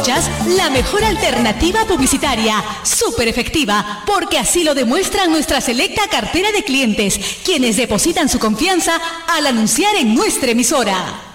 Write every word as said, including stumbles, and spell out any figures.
Escuchas la mejor alternativa publicitaria, súper efectiva, porque así lo demuestran nuestra selecta cartera de clientes, quienes depositan su confianza al anunciar en nuestra emisora.